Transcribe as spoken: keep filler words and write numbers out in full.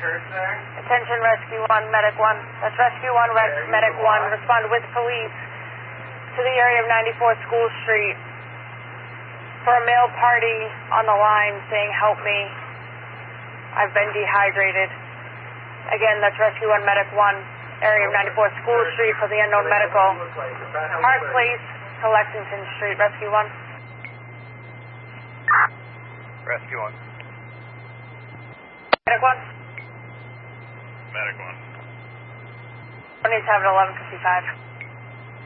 church there? Attention Rescue one, Medic one. That's Rescue one, Red, Medic one. Respond with police to the area of ninety-fourth School Street for a male party on the line saying, help me. I've been dehydrated. Again, that's Rescue one, Medic one. Area of ninety-fourth School Street for the unknown medical. Park Place to Lexington Street. Rescue one. Rescue one. Medic one. Medic one. I need to have it eleven fifty-five.